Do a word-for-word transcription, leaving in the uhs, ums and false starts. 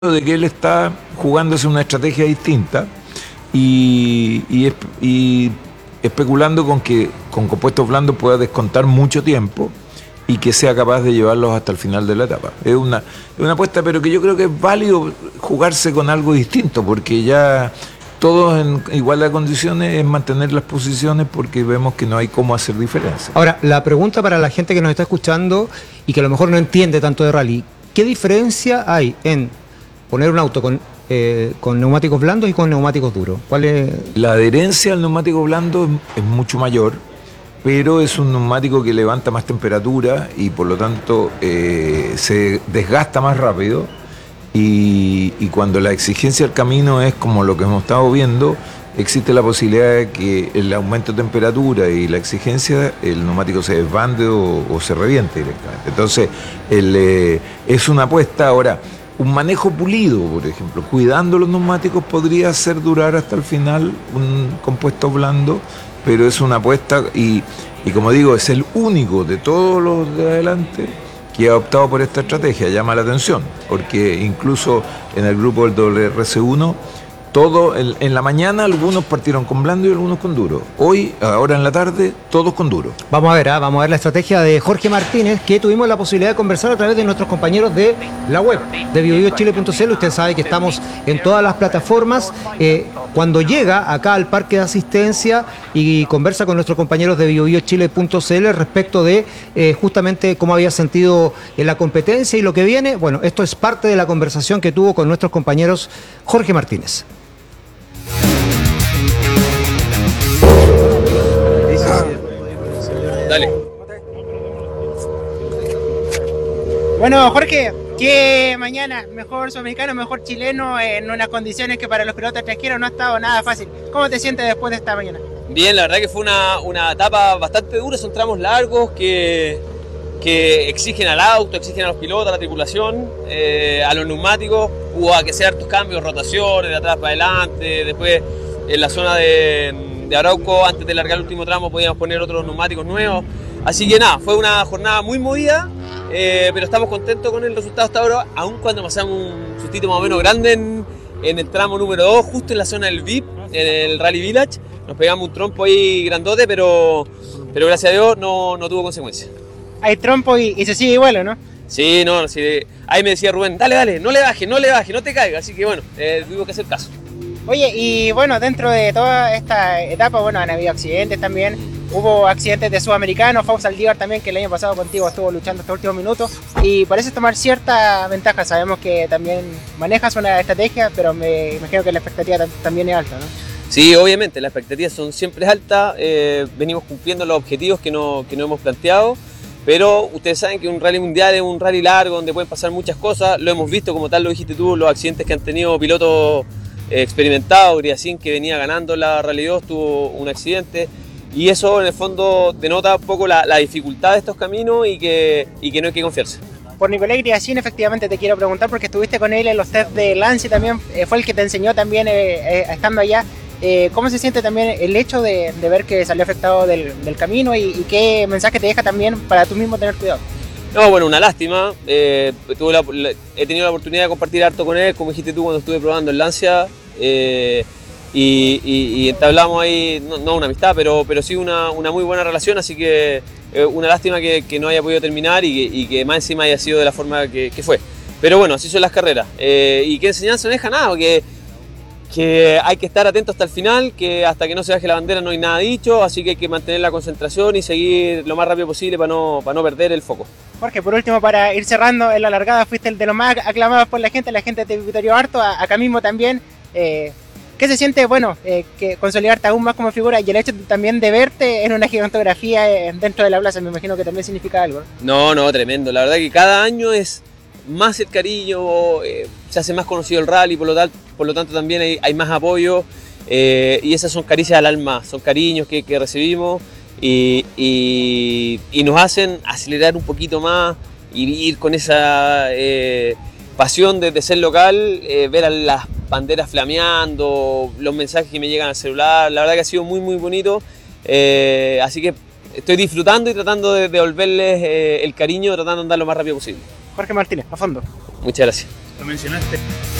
de que él está jugándose una estrategia distinta y, y, y especulando con que con compuestos blandos pueda descontar mucho tiempo y que sea capaz de llevarlos hasta el final de la etapa. Es una, es una apuesta, pero que yo creo que es válido jugarse con algo distinto, porque ya todos en igualdad de condiciones es mantener las posiciones, porque vemos que no hay cómo hacer diferencia. Ahora, la pregunta para la gente que nos está escuchando y que a lo mejor no entiende tanto de rally, ¿qué diferencia hay en poner un auto con, eh, con neumáticos blandos y con neumáticos duros? ¿Cuál es? La adherencia al neumático blando es, es mucho mayor, pero es un neumático que levanta más temperatura y por lo tanto eh, se desgasta más rápido, y, y cuando la exigencia del camino es como lo que hemos estado viendo, existe la posibilidad de que el aumento de temperatura y la exigencia, el neumático se desbande o, o se reviente directamente. Entonces el, eh, es una apuesta. Ahora, un manejo pulido, por ejemplo, cuidando los neumáticos, podría hacer durar hasta el final un compuesto blando, pero es una apuesta y, y como digo, es el único de todos los de adelante que ha optado por esta estrategia. Llama la atención, porque incluso en el grupo del W R C uno, todo en, en la mañana algunos partieron con blando y algunos con duro. Hoy, ahora en la tarde, todos con duro. Vamos a ver, ¿eh? vamos a ver la estrategia de Jorge Martínez, que tuvimos la posibilidad de conversar a través de nuestros compañeros de la web de bio bio chile punto c l. Usted sabe que estamos en todas las plataformas. Eh, cuando llega acá al parque de asistencia y conversa con nuestros compañeros de bio bio chile punto c l respecto de eh, justamente cómo había sentido en la competencia y lo que viene, bueno, esto es parte de la conversación que tuvo con nuestros compañeros Jorge Martínez. Dale. Bueno, Jorge, que mañana mejor sudamericano, mejor chileno en unas condiciones que para los pilotos extranjeros no ha estado nada fácil. ¿Cómo te sientes después de esta mañana? Bien, la verdad que fue una, una etapa bastante dura, son tramos largos que, que exigen al auto, exigen a los pilotos, a la tripulación, eh, a los neumáticos. Hubo que hacer hartos cambios, rotaciones, de atrás para adelante, después en la zona de... de Arauco, antes de largar el último tramo podíamos poner otros neumáticos nuevos, así que nada, fue una jornada muy movida, eh, pero estamos contentos con el resultado hasta ahora, aun cuando pasamos un sustito más o menos grande en, en el tramo número dos, justo en la zona del V I P, en el Rally Village, nos pegamos un trompo ahí grandote, pero, pero gracias a Dios no, no tuvo consecuencias. Hay trompo y, y se sigue igual, ¿no? Sí, no, sí, ahí me decía Rubén, dale, dale, no le bajes, no le bajes, no te caigas, así que bueno, eh, tuvimos que hacer caso. Oye, y bueno, dentro de toda esta etapa, bueno, han habido accidentes también. Hubo accidentes de sudamericanos, Fausto Saldívar también, que el año pasado contigo estuvo luchando estos últimos minutos. Y parece tomar cierta ventaja. Sabemos que también manejas una estrategia, pero me imagino que la expectativa también es alta, ¿no? Sí, obviamente, las expectativas son siempre altas. Eh, venimos cumpliendo los objetivos que, no, que nos hemos planteado. Pero ustedes saben que un rally mundial es un rally largo donde pueden pasar muchas cosas. Lo hemos visto, como tal lo dijiste tú, los accidentes que han tenido pilotos experimentado. Griacín, que venía ganando la Rally dos, tuvo un accidente y eso en el fondo denota un poco la, la dificultad de estos caminos y que, y que no hay que confiarse. Por Nicolás Griacín, efectivamente te quiero preguntar, porque estuviste con él en los test de Lancia también, eh, fue el que te enseñó también eh, eh, estando allá. Eh, ¿Cómo se siente también el hecho de, de ver que salió afectado del, del camino y, y qué mensaje te deja también para tú mismo tener cuidado? No, bueno, una lástima. Eh, tuve la, la, he tenido la oportunidad de compartir harto con él, como dijiste tú cuando estuve probando en Lancia. Eh, y, y, y entablamos ahí, no, no una amistad, pero, pero sí una, una muy buena relación, así que eh, una lástima que, que no haya podido terminar y que, y que más encima haya sido de la forma que, que fue. Pero bueno, así son las carreras. Eh, y qué enseñanza no deja nada, que, que hay que estar atento hasta el final, que hasta que no se baje la bandera no hay nada dicho, así que hay que mantener la concentración y seguir lo más rápido posible para no, para no perder el foco. Jorge, por último, para ir cerrando, en la largada fuiste el de los más aclamados por la gente, la gente te vitorió harto, acá mismo también. Eh, ¿Qué se siente, bueno, eh, que consolidarte aún más como figura y el hecho también de verte en una gigantografía eh, dentro de la plaza? Me imagino que también significa algo, ¿no? No, no, tremendo. La verdad que cada año es más el cariño, eh, se hace más conocido el rally, por lo, tal, por lo tanto también hay, hay más apoyo eh, y esas son caricias al alma, son cariños que, que recibimos y, y, y nos hacen acelerar un poquito más y ir con esa eh, pasión de, de ser local, eh, ver a las banderas flameando, los mensajes que me llegan al celular, la verdad que ha sido muy muy bonito, eh, así que estoy disfrutando y tratando de devolverles eh, el cariño, tratando de andar lo más rápido posible. Jorge Martínez, a fondo. Muchas gracias. lo mencionaste.